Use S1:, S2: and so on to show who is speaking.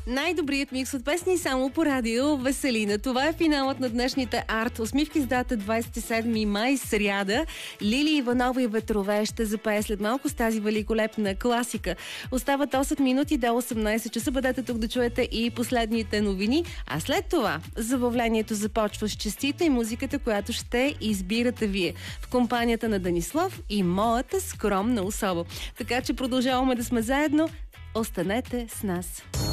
S1: Най-добрият микс от песни само по радио Веселина. Това е финалът на днешните арт усмивки с дата 27 май, сряда. Лили Иванова и Ветрове ще запее след малко с тази великолепна класика. Остават 8 минути до 18 часа. Бъдете тук да чуете и последните новини. А след това забавлението започва с честита и музиката, която ще избирате вие. В компанията на Данислав и моята скромна особа. Така че продължаваме да сме заедно. Останете с нас.